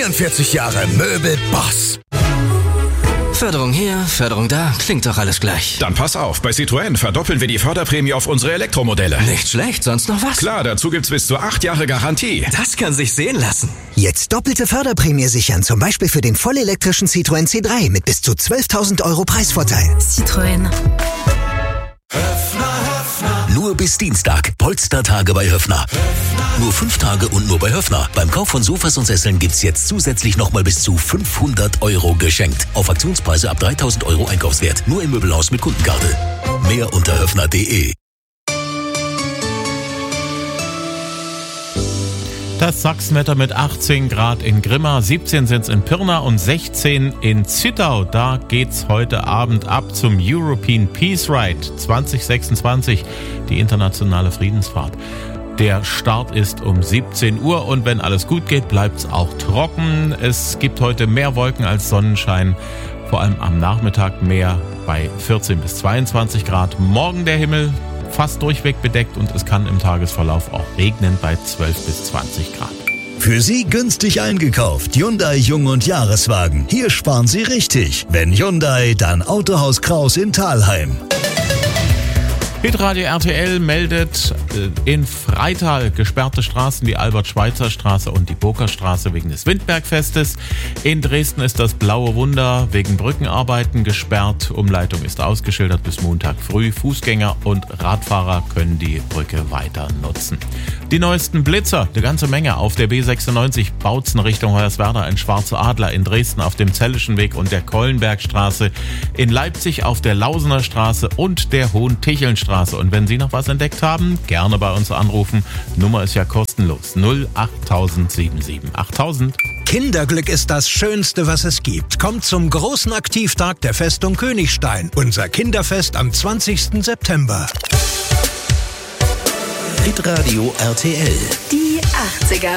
44 Jahre Möbelboss. Förderung hier, Förderung da, klingt doch alles gleich. Dann pass auf, bei Citroën verdoppeln wir die Förderprämie auf unsere Elektromodelle. Nicht schlecht, sonst noch was? Klar, dazu gibt's bis zu 8 Jahre Garantie. Das kann sich sehen lassen. Jetzt doppelte Förderprämie sichern, zum Beispiel für den vollelektrischen Citroën C3 mit bis zu 12.000 € Preisvorteil. Citroën. Nur bis Dienstag. Polstertage bei Höffner. Nur 5 Tage und nur bei Höffner. Beim Kauf von Sofas und Sesseln gibt's jetzt zusätzlich nochmal bis zu 500 € geschenkt. Auf Aktionspreise ab 3.000 € Einkaufswert. Nur im Möbelhaus mit Kundenkarte. Mehr unter höffner.de. Das Sachsenwetter mit 18 Grad in Grimma, 17 sind's in Pirna und 16 in Zittau. Da geht's heute Abend ab zum European Peace Ride 2026, die internationale Friedensfahrt. Der Start ist um 17 Uhr und wenn alles gut geht, bleibt's auch trocken. Es gibt heute mehr Wolken als Sonnenschein, vor allem am Nachmittag mehr bei 14 bis 22 Grad. Morgen der Himmel fast durchweg bedeckt und es kann im Tagesverlauf auch regnen bei 12 bis 20 Grad. Für Sie günstig eingekauft. Hyundai Jung- und Jahreswagen. Hier sparen Sie richtig. Wenn Hyundai, dann Autohaus Kraus in Thalheim. Hitradio RTL meldet in Freital gesperrte Straßen, die Albert-Schweitzer-Straße und die Burgerstraße wegen des Windbergfestes. In Dresden ist das Blaue Wunder wegen Brückenarbeiten gesperrt. Umleitung ist ausgeschildert bis Montag früh. Fußgänger und Radfahrer können die Brücke weiter nutzen. Die neuesten Blitzer, eine ganze Menge auf der B96 Bautzen Richtung Hoyerswerda, ein schwarzer Adler in Dresden auf dem Zellischen Weg und der Kollenbergstraße, in Leipzig auf der Lausener Straße und der Hohen-Ticheln-Straße. Und wenn Sie noch was entdeckt haben, gerne bei uns anrufen. Nummer ist ja kostenlos. 08077 8000. Kinderglück ist das Schönste, was es gibt. Kommt zum großen Aktivtag der Festung Königstein. Unser Kinderfest am 20. September. Hitradio RTL. Die 80er.